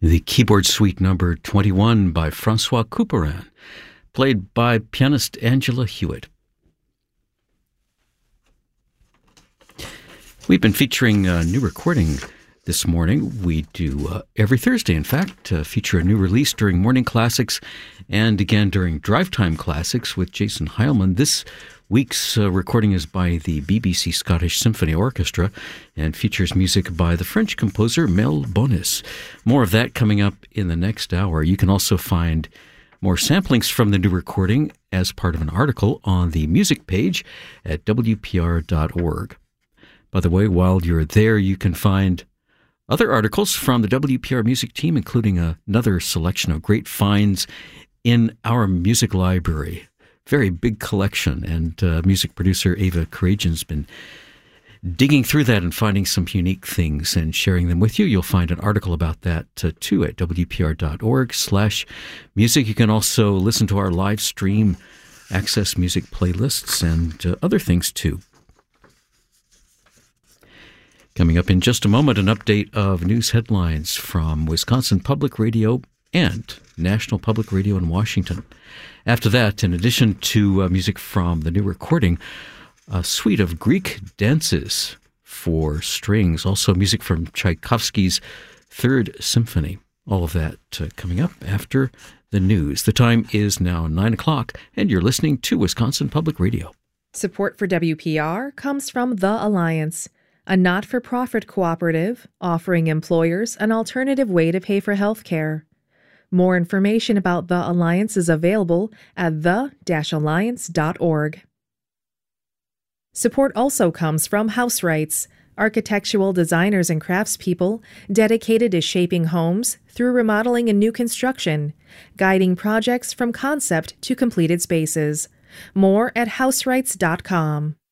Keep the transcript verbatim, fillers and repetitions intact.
The keyboard suite number twenty-one by Francois Couperin, played by pianist Angela Hewitt. We've been featuring a new recording this morning. We do uh, every Thursday, in fact, uh, feature a new release during Morning Classics and again during Drive Time Classics with Jason Heilman. This week's uh, recording is by the B B C Scottish Symphony Orchestra and features music by the French composer Mel Bonis. More of that coming up in the next hour. You can also find more samplings from the new recording as part of an article on the music page at W P R dot org. By the way, while you're there, you can find other articles from the W P R music team, including another selection of great finds in our music library. Very big collection, and uh, music producer Ava Karajan's been digging through that and finding some unique things and sharing them with you. You'll find an article about that uh, too at W P R dot org slash music. You can also listen to our live stream, access music playlists, and uh, other things too. Coming up in just a moment, an update of news headlines from Wisconsin Public Radio and National Public Radio in Washington. After that, in addition to uh, music from the new recording, a suite of Greek dances for strings, also music from Tchaikovsky's Third Symphony. All of that uh, coming up after the news. The time is now nine o'clock, and you're listening to Wisconsin Public Radio. Support for W P R comes from The Alliance, a not-for-profit cooperative offering employers an alternative way to pay for health care. More information about The Alliance is available at the dash alliance dot org. Support also comes from House Rights, architectural designers and craftspeople dedicated to shaping homes through remodeling and new construction, guiding projects from concept to completed spaces. More at house rights dot com.